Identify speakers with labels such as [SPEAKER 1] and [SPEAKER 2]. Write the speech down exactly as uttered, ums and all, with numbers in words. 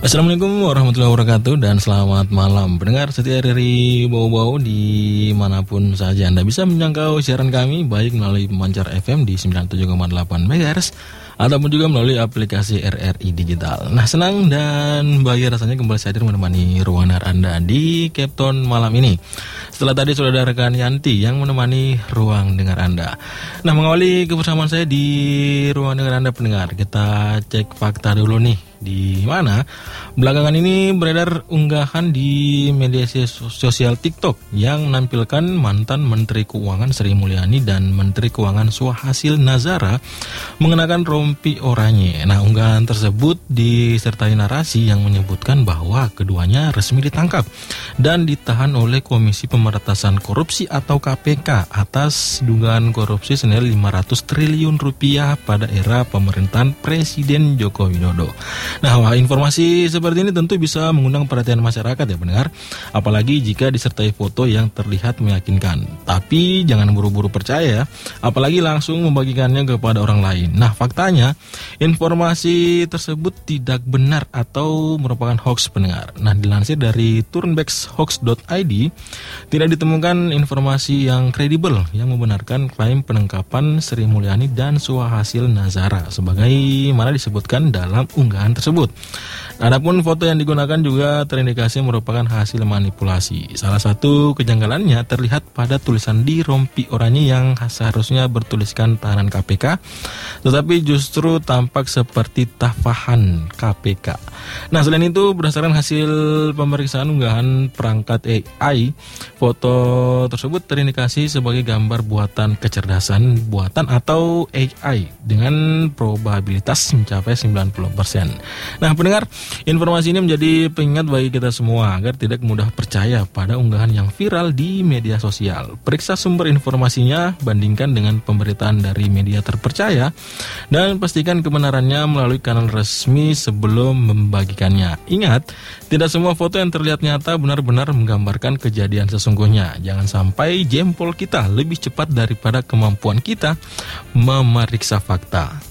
[SPEAKER 1] Assalamualaikum warahmatullahi wabarakatuh dan selamat malam pendengar setia dari Bau-Bau dimanapun saja Anda bisa menjangkau siaran kami baik melalui pemancar F M di sembilan puluh tujuh koma delapan megahertz ataupun juga melalui aplikasi R R I Digital. Nah, senang dan bahagia rasanya kembali hadir menemani ruang dengar Anda di Capton malam ini. Setelah tadi sudah ada rekan Yanti yang menemani ruang dengar Anda. Nah, mengawali kebersamaan saya di ruang dengar Anda pendengar, kita cek fakta dulu nih. Di mana belakangan ini beredar unggahan di media sosial TikTok yang menampilkan mantan Menteri Keuangan Sri Mulyani dan Menteri Keuangan Suhasil Nazara mengenakan rompi oranye. Nah, unggahan tersebut disertai narasi yang menyebutkan bahwa keduanya resmi ditangkap dan ditahan oleh Komisi Pemberantasan Korupsi atau K P K atas dugaan korupsi senilai lima ratus triliun rupiah pada era pemerintahan Presiden Joko Widodo. Nah, wah, informasi seperti ini tentu bisa mengundang perhatian masyarakat ya pendengar, apalagi jika disertai foto yang terlihat meyakinkan. Tapi jangan buru-buru percaya, apalagi langsung membagikannya kepada orang lain. Nah, faktanya informasi tersebut tidak benar atau merupakan hoax pendengar. Nah, dilansir dari turnbackshoax dot i d, tidak ditemukan informasi yang kredibel yang membenarkan klaim penangkapan Sri Mulyani dan Suhasil Nazara sebagaimana disebutkan dalam unggahan tersebut. Adapun foto yang digunakan juga terindikasi merupakan hasil manipulasi. Salah satu kejanggalannya terlihat pada tulisan di rompi oranye yang seharusnya bertuliskan tahanan K P K, tetapi justru tampak seperti tafahan K P K. Nah, selain itu berdasarkan hasil pemeriksaan unggahan perangkat A I, foto tersebut terindikasi sebagai gambar buatan kecerdasan buatan atau A I dengan probabilitas mencapai sembilan puluh persen. Nah, pendengar, informasi ini menjadi pengingat bagi kita semua agar tidak mudah percaya pada unggahan yang viral di media sosial. Periksa sumber informasinya, bandingkan dengan pemberitaan dari media terpercaya, dan pastikan kebenarannya melalui kanal resmi sebelum membagikannya. Ingat, tidak semua foto yang terlihat nyata benar-benar menggambarkan kejadian sesungguhnya. Jangan sampai jempol kita lebih cepat daripada kemampuan kita memeriksa fakta.